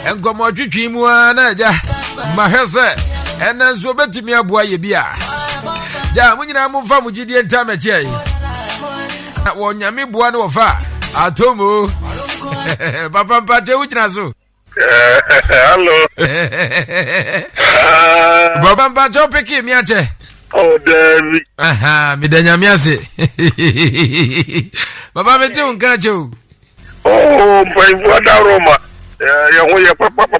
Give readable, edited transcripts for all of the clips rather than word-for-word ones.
enkomo twetwi mu na ja mahese ena nso betimi aboa ye bia ja munyina mu fa mu gidie ntama chei na wonyame boa ne wofa atomo papa mpate wuchina so hello baba mpate peki mi ache oh David midanya miase baba meti unka cho oh mfaifu da Roma ya hoya papa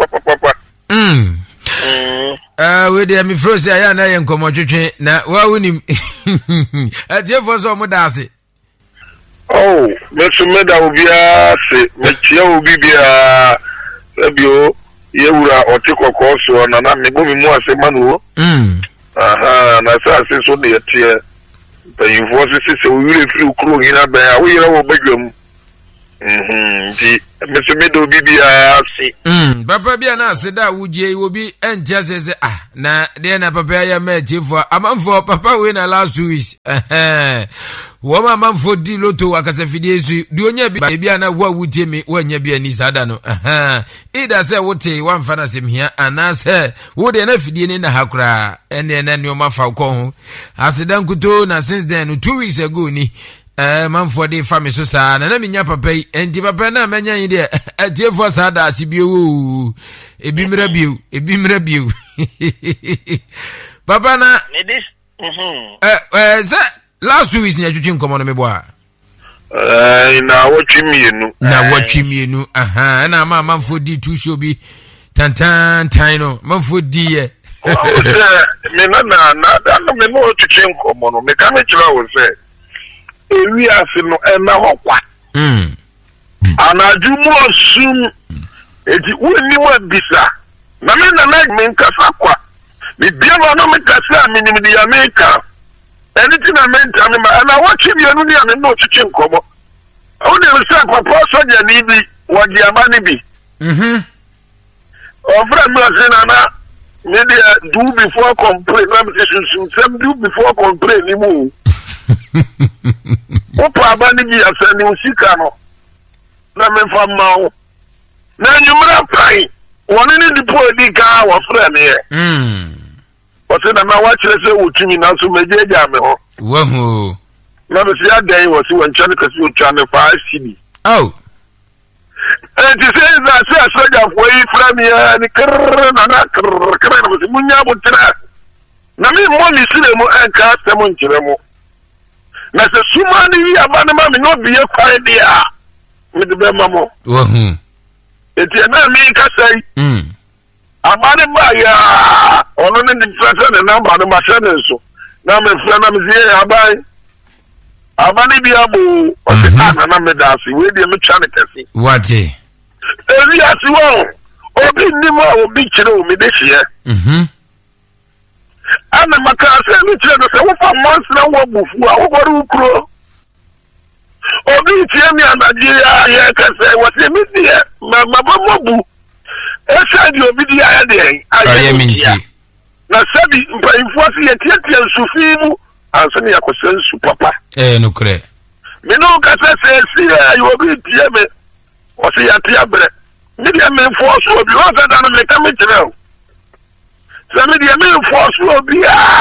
we dey me froze aya na ye nkomo twetwe na wa woni atie so mo dase oh mesumeda obia se mechia obibia ebio yewura otikoko so na mebo mi mu ase manu na sa se so de tie payinfo se wire free ukro hina ba ya wo yira wo badwam di mesumeda obibia se papa bia na se da wujie obi entia se na de na papa ya metifo amamfo papa we na last week woma manfo di loto wakasa fidie su di onya bia na wa wutie me wanya bia ni sada no ida se wote wamfa na semhia anase wo de na fidie ni na hakura ene na nioma fa ko ho asidan kuto na since then 2 weeks ago ni manfo de fa me so sa na menya papa yi enti papa na menya yi de atiefo sada asibio ebimra biu papa na last week ni atwetwe nkomo no meboa na watchi mienu na manfo di tu show bi tantan no manfo di ye me na me no atwetwe nkomo no me ka me kira wo se ewi ase no na hokwa anaju mo sum eti woni mo bisa na me na nkasa kwa me bia no me kasa minim di America anything I meant I mean and I watch him you know no chicken komo how they say papa soja ni bi what the amani bi over me say na maybe do before complain na me some do before complain ni mu opa abani bi asani usika no na me fa ma na nyumra pai woni ni dipo di ka wa friend here what's in my watch? Let's say, what you mean? So, maybe I'm home. Whoa, never see a day was when Channel Channel 5 CD. Oh, and to say that, I said, I'm way from here and the was Munya. Now, me money, cinema and cast them on Chiremo. Now, the Sumani, Abanama, not be a quiet there with the Bemamo. It's an America say, amane ba ya ono ne difference na number no machine so na me fira na me sie abai amane bi abu o se ana na me dasi we dey me twa ne kesi wate eri asi wo obi ni mo obi kire o me de hie ana makase mi kire no se wo fa months na wo bufu a wo boru ukro obi tie mi anaje ya kase wo se mi die ma bu esa di obi di aya de aye minti na sabi mpainfo se yetiatia nsufimu ansani yakosen su papa no kure me no ka se si obi tie me o se yatia bre me dia me force obi o sa da no me ka me kire o se me dia me force obi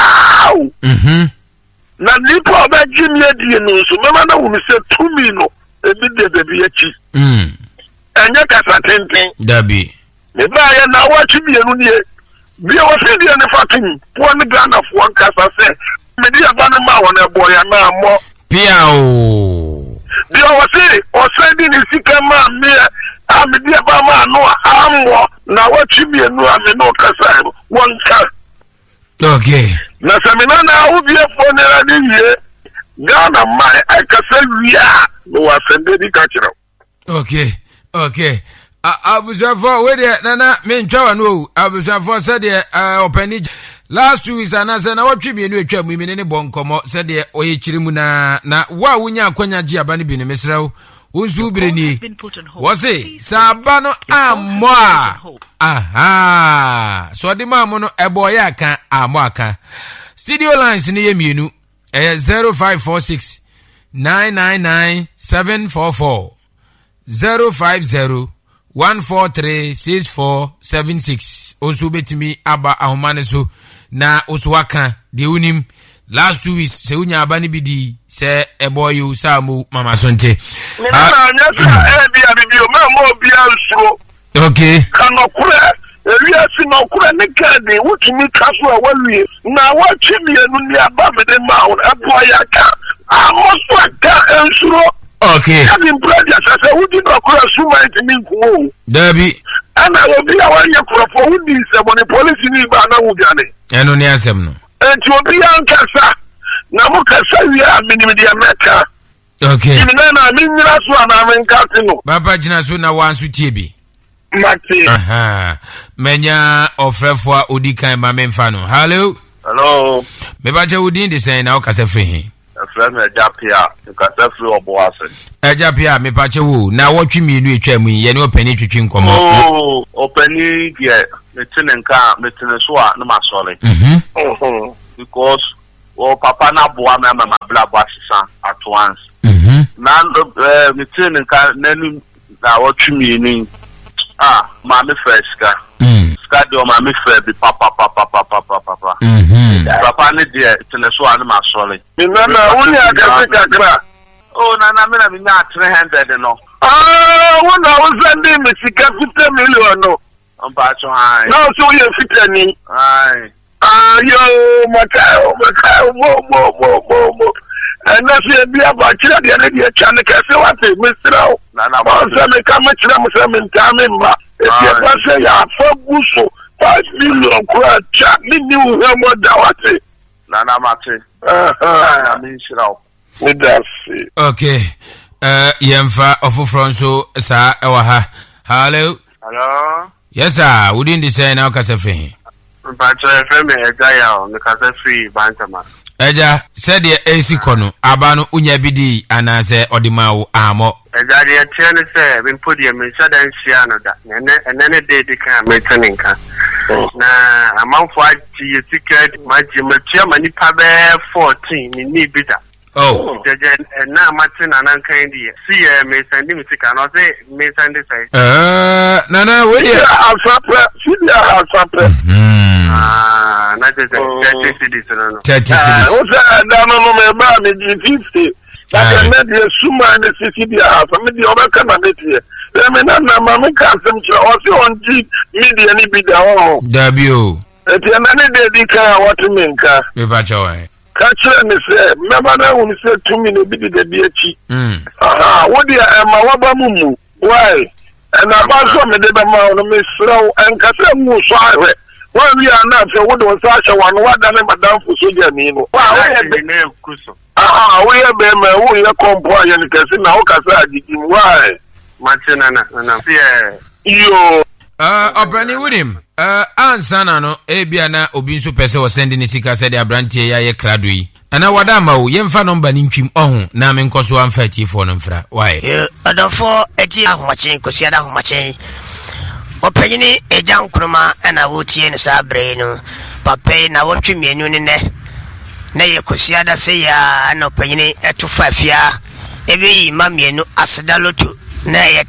na nipa ba jimi adie no so me ma na wo me se tumi no ebi de bi achi enya kasa tenten dabi me ba ya na watch bienu nie bi o se die ne fatin po ne Ghana fo nkasa se me dia ba na ma wona boy na mo pia o bi o se di ni sika ma me a me dia ba ma no ammo na watch bienu a me no kasa wonka okay na semina na ubie fo ne ra ni ye Ghana mai ai kasa wia no wa sende di ka kiro okay abusafo we de nana me ntwa no abusafo se de opani last week anasa na watwe bienu atwa mu mi ne bonkomo se de oye kirimu na wa wunya akwanya gi aba ne bi ne mesrawo unsu bireni wose saba no ammo so de mamu no eboye aka ammo aka studio lines ne ye mienu 0546 999 744 050 1436476 also betimi aba ahomane so na oswaka de unim last 2 weeks se unya aba ni bidi se eboyu samu mama sonte na nyasa bia bibio mo bia nso okay kanokura ewia si no kura ne kade wutumi kaso a wawie na wachimi enu ni aba mede mawo aboya ka amoso aka ensuro okay having brother say we did not cross suma ntimi nkuwo dabi ana obi a wanye kurofo wudi se boni police ni ba na wugane eno ni asem no enti obi ankasa na mo kasa wi a minimi dia meka okay ni na minyira so ana menkati no baba jina so na wansu tie bi mati aha menya ofrefo odikan ma memfa no hello me ba je wudi ndi sen na o kasa free friend Ejapia nkasa free oboase Ejapia me pa che wo na wotwe mienu etwa mu ye ne opani twetwe nkomo opani die metene nka metene so a na masole because papa na boa me mama bla boa sisa at once na metene nka nanu na wotwe mienu ma me fresh ka ska de ma me fresh bi papa papa ne de tene so an ma sole mi na woni akase kakra na me na mi na 300 no wona wo sende me sika 50 million no ampa cho hai no so ye fitani ai yo makao mo na se bia ba kira de na de cha ne ka se wate misrao na ba se me ka ma kira mo se me ntame mba e ba se ya faguso 5 million kwa cha ni u mo da wate na mate na mi shirao we dasi okay yemfa ofufron so sa ewa ha hello yes sir within the say now kasa free but me Eja me kasa free bantama Eja said the AC kono abano unya bidi anase odimawo amo Eja de tiene say been put the me shadan shia no da ene de kan me teninka na amanfo ati ticket maji matia manipa be 14 ni bida jeje na matina nan kan di see me send me tika no say me send say na we dey afapre see afapre na jeje 30 cities no 30 cities o say da no me ba me 50 that me dey suma na city dia afa me dey obeka na metie me na ma me kan sem chira o say on di media ni bi da ho dabi o eti na ne dey di ka what minka me ba chawai kachira ni se meba na woni se tumi no bi de bi achi wodi ma waba mumu why na ba so me de ba ma no me sraw enkasa mu so ahwe won wi ana fe wodi won sa hye wan wada ne madam fu soja ni no wa we be ne kuso we be ma wo ye kompo aye ni kase na wo kasa agigi why machina na yo opani wudim ansana no ebia na obi nso pese wo send ni sika se de abrantie ya ye krado yi ana wada ma wo yemfa number ni ntwim ohun na me nkoso amfa tifo no mfra why adofo eti ahomachen kosiada ahomachen opanyini Eja nkroma ana wotie no sabre no papai na wotwe mienu ne na ye kosiada se ya ana opanyini eto fafia ebe yi ma mienu aseda loto na ye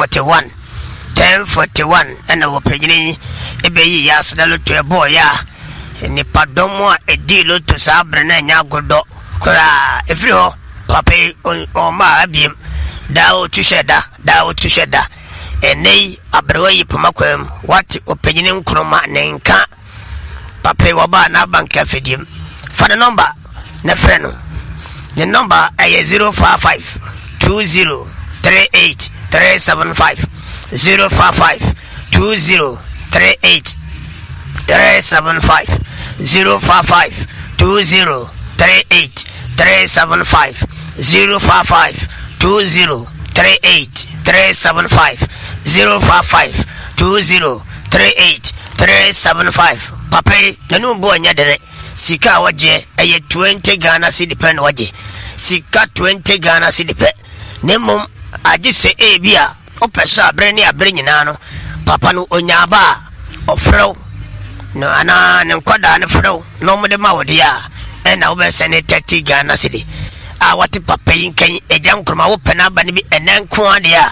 1041 ana wopanyini ebe yi ya aseda loto ebo ya ni padomo edi loto sabre na nya godo kora efri ho papai o ma abiem da o tusheda enei abrewayi pumakwem wati opanyini nkroma nenka papai waba na banka fedim for the number na freno the number is 055 20 38 375 055 20 38 375 055 20 38 375 055 20 38 375 055 20 38 375 papai nanu bo anya dere sika waje eye 20 Ghana cedi pen waje sika 20 Ghana cedi pe nemom aje se ebia opesa abre ni abre nyina no papa no onyaba ofrew no ana ne nkwada ne frew no mo de ma wode ya na wo be se ne 30 Ghana cedi a wati papa yin kan Eja nkroma wo pena ba ne bi enanko ade a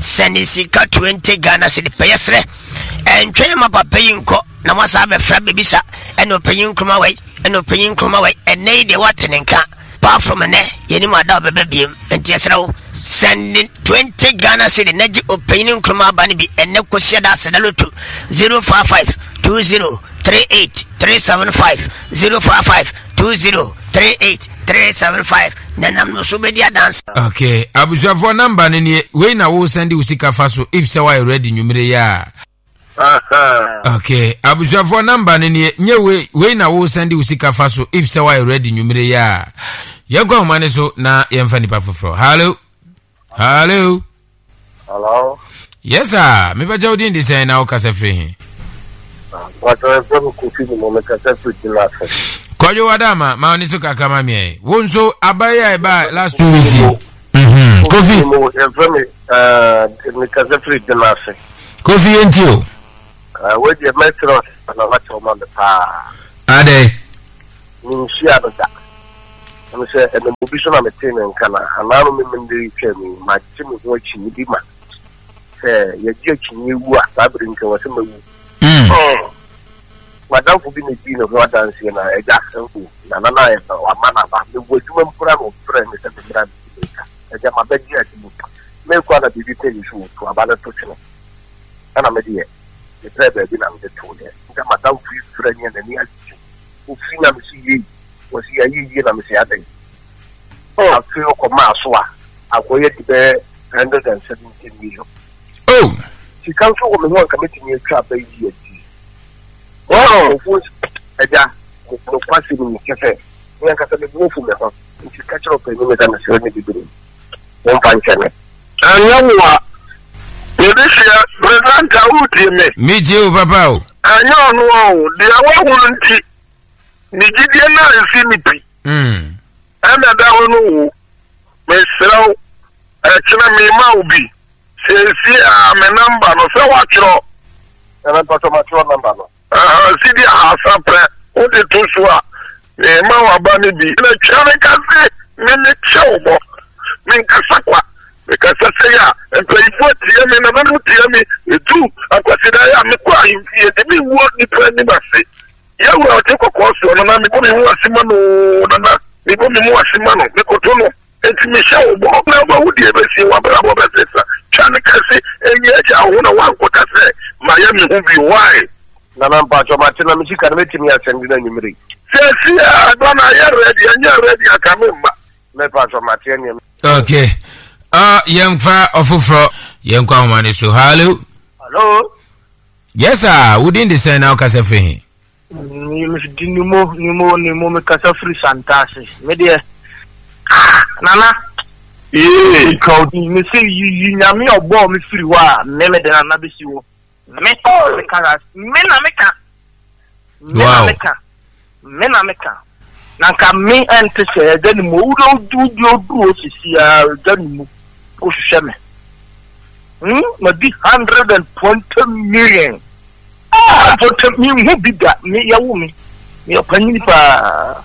Senisika 20 Ghana cedi payesre entwe ma papa yinko na wasa be fra bebisa eno panyin kroma wai ene de watenenka pa from ne yeni ma da bebebiem enti esrawo sending 20 Ghana cedi naji opanyin kroma ba ne bi ene kosia da sedaloto 055 2038 375 055 2038 375 nanam no so be dia dance. Okay, abusuafo number ne we na wo send usika faso if say why ready numere ya. Okay, abusuafo number ne nye we na wo send usika faso if say why ready numere ya. Yego homane so na yemfa nipa foforo. Hello. Yes sir, me ba jawdi ndi say na o kasa free hin. What I want to see the moment kasa free last. Kojo wadama maoniso kakama mie. Wonso abaya eba last 2 weeks. Kofi mo evemi me kasa free the last. Kofi entio. We the metro na wacho ma me pa. Ade. Ni shia da. Me say e me biso na me tin nka na anaro me ndi twemi ma chimi ho chi ni bi ma. Se ye je chi ni wu a sabri nka wase ma wu. Madam for being a dean of what dance in a Jackson, and I or man about the wood you put on friend is at the grand. I get my bed yet. Make one of the details issue to about a touch. And I'm a dear. The treasure been on the two there. Madam for his friend and the near who seen him see was he a year and say, oh, I feel for Maswa. I go yet to bear 117 million. Oh, she comes over me one committing a trap a year. Oh, Eja, no passing in the cafe. We are going to move from the house. If you catch up a minute, I'm sure you'll be doing. One function. And you are this year, present out me too, Papa. I know, the hour wouldn't see. Nigidiana is Simipi. And I don't know. Miss Row, actually, me Maubi. Says, I'm a number, no, so watch you. And I got a mature number. Sidi asapre o de tosua e ma wa ba ni bi na chere ka se me chewbo min kasakwa me kasase ya employee tie me na ba no tie me etu akwasida ya me kwa imfie de bi wo ni pra ni ba se ya wo o te kokko so no na me ko me wo asima no na me ko me wo asima no me ko to no enti me chewbo na ba wo de be si wa bra bo be se sa chane ka se enye ja wo na wa ko ka se ma ya me hu bi why Nana Pacho Martina Michigan meeting me at Sendina Numeri. Says, I don't know, ready, and you're ready. I come in. Me Pacho Martina. Okay. Young fa ofufro young kwamane so hello. Yes sir, within the send now kasa free. Ni mo me kasa free santasi. Me de Nana. Me say you nyame obo me free wa me de na be si wo. Me na meka nanka me ente se dani mo udo sisi a dani mo ko hwehwe me ma di 120 million for me who be that me ya wo me opani pa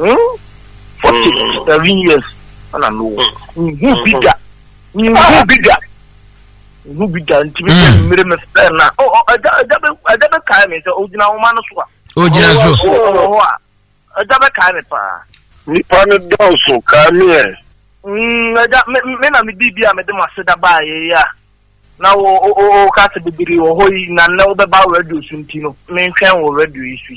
47 years ana no who be that who be done to me me na adabe kai me so ojina wo ma no so ojina so adabe kai me pa ni pa ne do so ka me me na me bibia me de ma seda ba ye ya na o ka se bibiri wo hoyi na na wo be ba radio sunti no me ntwen wo radio isu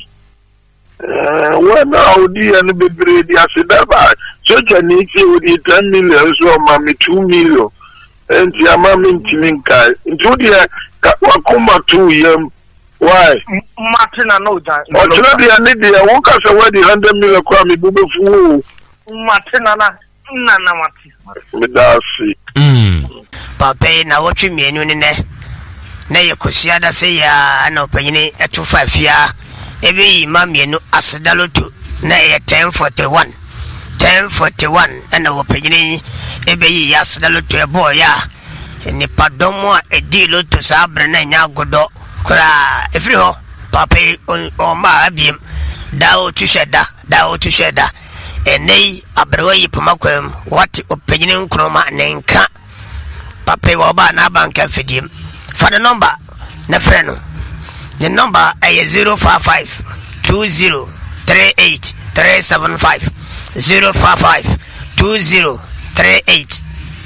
na odi ene bibiri di aseda ba so jani ti odi 10 million so ma me 2 million enti amami ntiminka ntudi wakoma 2 yam why Martina no jan o tira dia ni dia won ka se we di 100 million kwa mi bube fu Martina na mati me da si papa na wotwe mienu ne na yekosia da se ya na opanyini eto 5 ya ebe yi ma mienu asedaloto na ye 1041 ana opanyini ebe yi asedaloto ebo ya ni padomo a edi loto sabre na nya godo kura efri ho papa o ma abiem da o tusheda enei abrewa yi pamakwem wati opanyini nkroma nenka papa woba na banka fidim for the number na friend the number is 055 20 38 375 055 20 38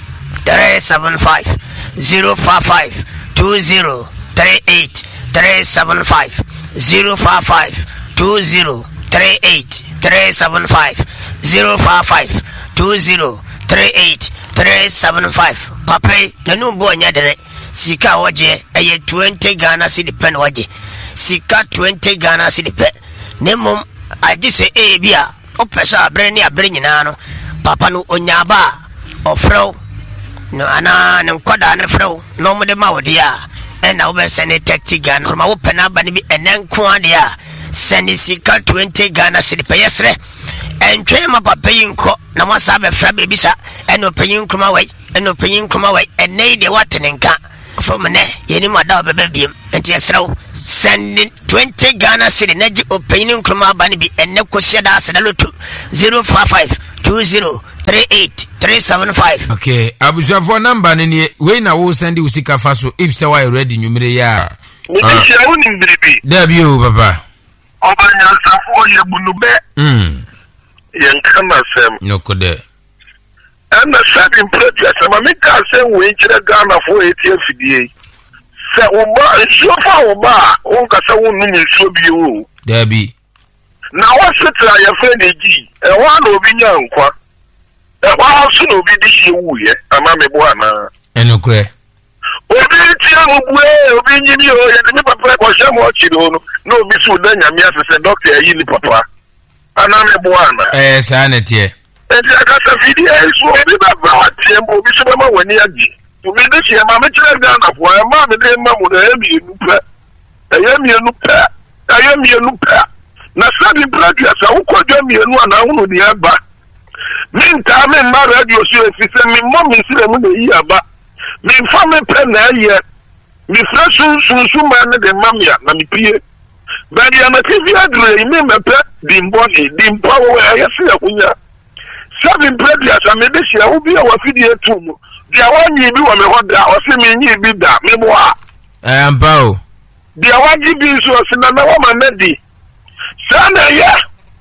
375 055 20 38 375 055 20 38 375 055 20 38 375 papa nanu bo nya dere sika waje eye 20 Ghana cedi pen waje sika 20 Ghana cedi pen nemom agise bia opesa abre ni abre nyina no papa no onyaba ofrew no ana ne nkoda ne frew no mo de mawodia ena wo be sene 30 Ghana kuma wo pena ba ni bi enen ko ade a sene sika 20 Ghana cedi pen yesre entwe ma papa yinko na mo sabe fra be bisa eno panyin kuma wai ene de watenenka from ne yeni mada bebe biem enti yesrew sending 20 Ghana cedi naji opinion kuma ba ni bi ene kosia da sedalotu 055 20 38 375 okay abusafo number ne we na wo send usika faso if say why ready numere ya ni tia woni mbiribi da bi o papa obanya safo ye bunube yen kana sem no kode and the setting project ama me ka sem we kire Ghana for etfda se oba nsufa oba on ka se wonu nsuo bi o da bi na wasitra ya friend egi wa na obi nya nkwa wa so na obi di hie wuye ama me bo ana enokre obi tia mbuwe obi nyini o ya ni papa ko hye mo chiro no na obi so da nyame asese doctor ayi ni papa ana me bo ana sa na tie enti aka sa fidi so obi ba ba tie mo obi so ma wani agi obi de hie ma me kire Ghana fo ma me de ma mo na emi enu pa na sabi practice a ukwadwa mienu ana hunu ni aba minta me ma radio so efise mi mo mi sire mu na yi aba mi fa me pe na ye mi fresh ma ne de mamia na mi pie ba dia na TV agre mi me pe dimbo wo ya se akunya sabi practice a me de hia obi a wa fidi etum dia wanyi bi wo me hoda o se mi nyi bi da me mo a ambao dia wanyi bi so se na wa ma medi sana ya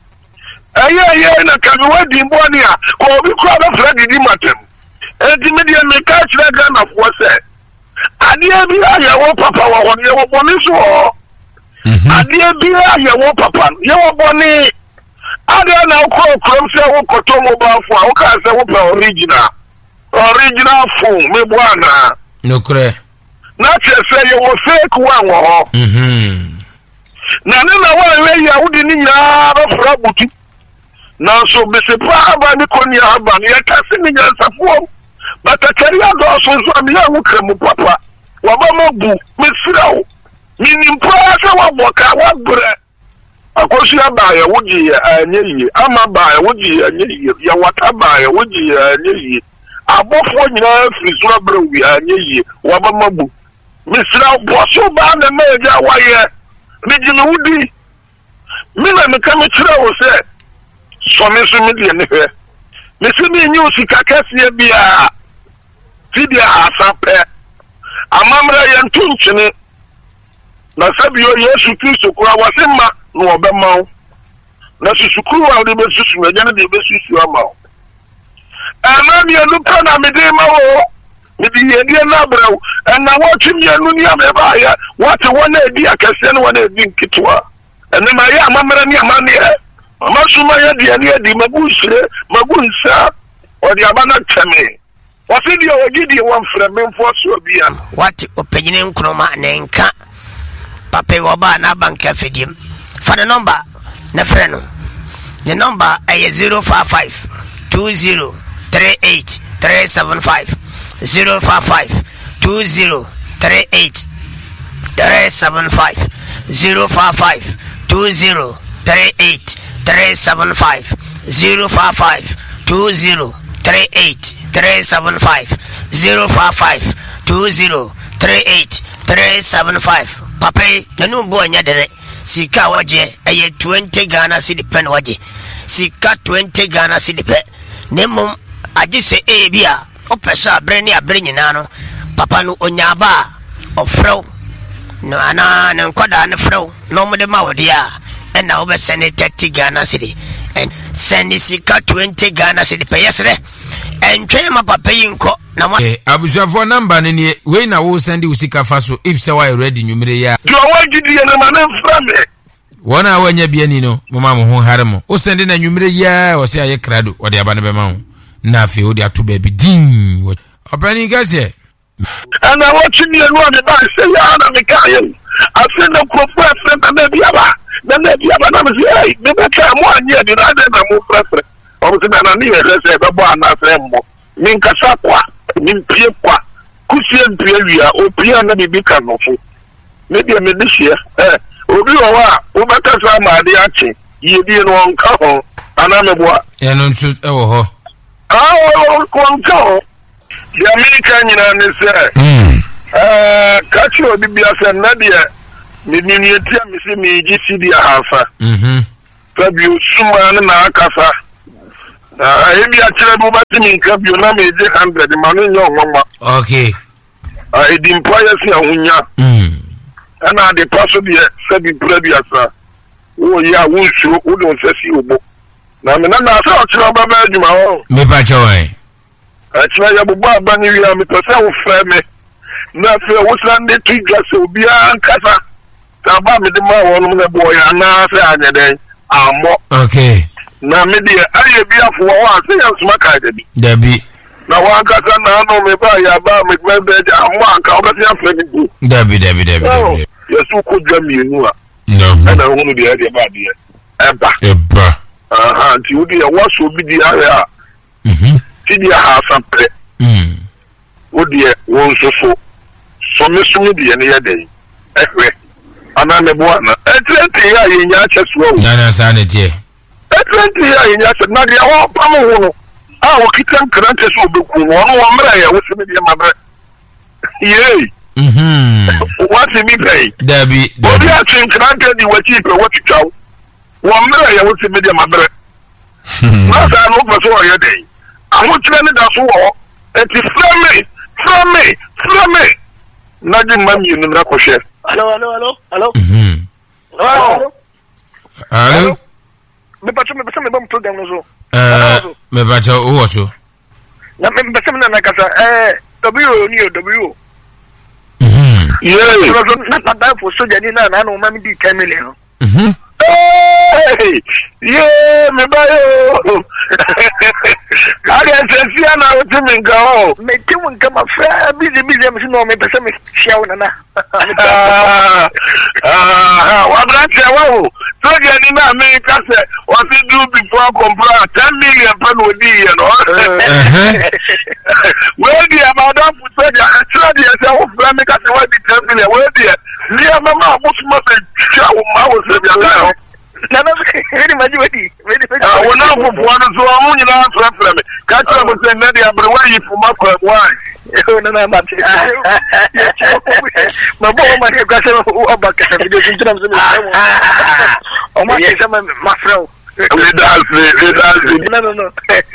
na kabiwa dimboni a ko obi ko ba fra didi matem enti media me ka kire Ghana fo se ade bi aya wo papa wo ho ye wo boni so ade bi aya wo papa ye wo boni ade na ko krom se wo koto mo ba fo a wo ka se wo pa original phone me bwana nokre na se ye wo fake one wo ho na wa ya wudi ni nya ba fra butu na so bese pa ba ni ko ni aba ni ya kasi ni nya safo batakari ado so mi ya wo kremu papa wa ba mo bu mesirawo ni nimpa se wa boka wa bre akosu ya ba ya wudi ya anye yi ama ba ya wudi ya anye yi ya wata ba ya wudi ya anye yi abofo nyina frizura bre wi anye yi wa ba mo bu mesirawo bo so ba na meja wa ye mijini wudi mina mekame kira wo se so me so media ne hwe me se me nyi osika kase bia fidia asape amamra yentunchine na sabio Yesu Kristo kura wasemma no obema na susukuru wa de besusu meja ne de besusu ama ana mi alupa na me de ma wo midi yedie na braw na watchim yenu ni ameba ya wate wona edi akase ne wona edi nkitwa ene ma ya amamra ni amane amasuma ya de ni edi magunsa odi abana teme wasidi o gidi wan frememfo so bia wate opanyine nkroma na nka papa wo ba na banka fidim for the number na freno the number is 055 20 38 375 055 20 38 375 055 20 38 375 055 20 38 375 055 20 38 375 papa nanu bo nya dere sika waje eye 20 Ghana cedi pen waje sika 20 Ghana cedi pen nemum agise bia opesa breni abreni nano papa no onyaba ofro no ana ne nkoda ne fro no mo de mawodia and now send 30 Ghana cedi and send sika 20 Ghana cedi payesre and train my papa yinko na abusuafo number ne ne we na wo send usika faso if say why ready nwumire ya do wagidi na man fra me wona wanya biani no mama mo ho haremo o send na nwumire ya o se aye krado o de aba ne be ma ho na fe o de ato ba bi din opani gase ana watching you no the back say ya na me kaye afena ko fu afena na biaba na biaba na me say me be ka mo anye de na mo frefre o se na ni e say be bo ana say mo min kasa kwa min pie kwa kusie mpie wia o pie na bibi ka no fu me de me dihia obi wa o beta sa ma de achi ye bi no nka ho ana me boa e no nsu e wo ho ko nka ho ya America nyina ne se kachi obi bia se na de ni etia mi se mi gi CD ahafa tabi usuma na akasa ebi a kire bu ba timi nka bio na me je 100 ma no nyo nwa okay edi employer si ahunya ana de paso bi se bi previous wo ya wo su wo don se si obo na me na se o kire ba ba adwuma ho me pa choy achira ya bubu abani wi me pese wo fra me na fe wo san de tu gase obi an kasa ta ba me de ma wo no na bo ya na se anya den amo okay na me de aye bi afo wo ase ya suma ka de dabi na wa kasa na no me ba ya ba me be de amo aka o be ya fra me dabi yesu ko dwa mi enu a no na wo no de ba de eba aha ti wo de wo so bi di area ti di ha sample wo de wo so so me so de ne ya de ehwe ana me bo ana etrenti ya yenya cheso na sa ne tie etrenti ya yenya cheso na de wo pam ho no a wo kitan krante so be ku no wo mra ya wo se me de mabre ye what me pay dabi obi a tin krante di wo chi pe wo ti chaw wo mra ya wo se me de mabre na sa no pa so ya de amu tire ne da so wo eti from me na di mami ni na ko she Hello. Me pacho me pesa me bom program no so. Me pacho wo so. Na me pesa me na kasa W ni W. Yeah. Na da for so jani na no mami di 10 million. Yeah, me ba yo. Ari asensia na otimi nka ho. Me timu nka ma fra busy me no me pesa me share na. Wa branche wa o. So jani na me ka se what you do before compare 10 million pen we di you know. Where the about that so ja actually say wo fra me ka se wa di 10 million where the ni mama musuma se cha wo ma wo se bia la. Na very much wedi. Wo na go no so amu nyina afrafra me. Ka tira mo se na dia brewa yi fuma kwa why. Na ma ti. Ma bo ma ke kwase o ba ka se de tintra mo se mo. O ma ke se ma frau. No.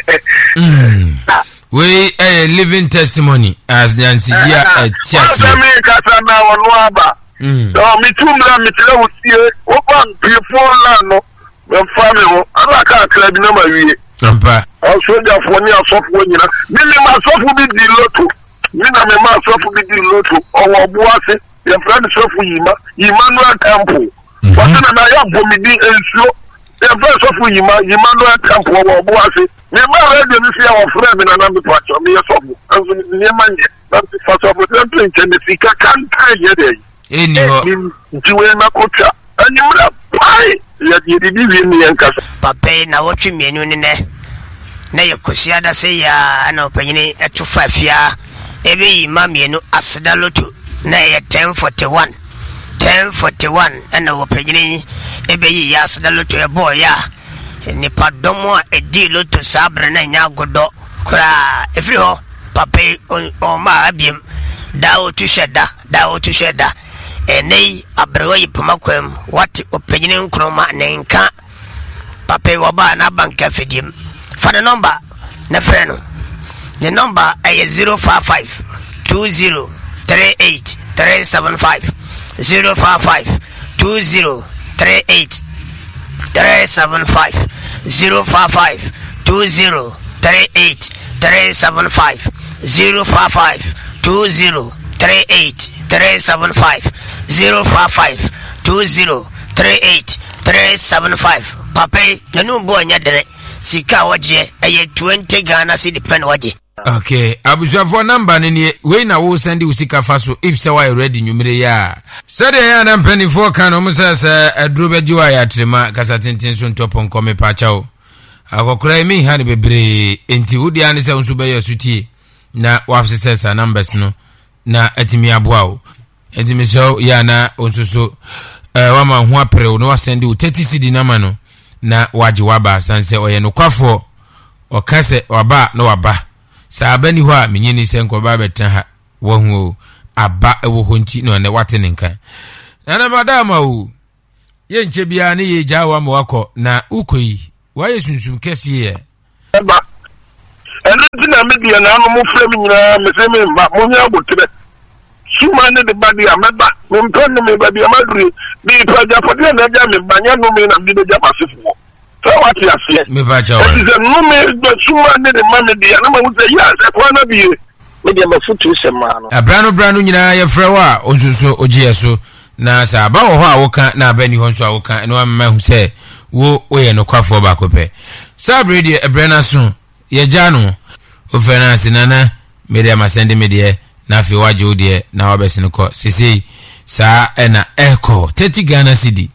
We a living testimony as Nancy Dia chess. Me ka sa na wo aba. No, me too mra me tell you see open before no me family wo aka club na ma wie ampa also dia for ni asofo nyina me ma asofo bi di loto me na me ma asofo bi di loto owo buase ya friend asofo yima no temple what na ya bomidi ensuo ya friend asofo yima no temple owo buase me ma radio ni sia wo friend me na me pacho me asofo anso ni manje na asofo temple nke sika kan tai ye dey eni ho ntiwe na kocha animra pai ya didi wi yanka papa na wotwe mienu ne na yekosia da se ya na opanyini etu fafia ebe yi ma mienu aseda loto na ye 1041 ana opanyini ebe yi ya aseda loto e boy ya ni padomo edi loto sabre na nya godo kura efri ho papa o ma abiem dawo tu sheda enei abrewa yipumakwem wati opanyini nkroma nenka papa waba na banka fedim fa the number na freno The number is 055 20 38 375 055 20 38 375 055 20 38 375 055 20 38 375 055 20 38 375. Papa, no boy nyadere sika waje eye 20 Ghana cedi pen waje. Okay, abusafo number ne we na wo send usika faso if say why ready nwumire ya. Said ya na mpanifo kan o musasa aduro bejiwa ya trema kasa tintin so ntopo nkome pa chao. Akokora mi ha ne bebre enti wudi ane se nso be yasutie na wafsesa numbers no na atimi aboa. Enti me so ya na onsoso wama ho apre no wasendi 30 cedi nama no na waji waba sanse oye no kwafo okase waba no waba saabani ho a menyini senko ba betan ha wahu aba ewo honti no ne watene nkan na madama o ye nche bia ne ye jawa mo wako na ukoyi waye sunsum kesiye ba enti na media na no mo frem nyina meseme mba mo nya botre suma ne de badi ameba mo mpone me badi amaduri bi praja fodi na ja me banya no me na bi de ja pasifo so what you say me ba jawa is no me do suma ne de media na mo say ya se kwa na bi media mafutu se ma no brano nyina ye frewa onsuso ogie so na sa ba wo ho a woka na abani ho nso a woka no amma hu se wo ye no kwafo ba kope sabre de ebrana so ye janu ofena sinana media masende media na fi waje odie na wabesine ko sisi sa ena echo 30 Ghana cedi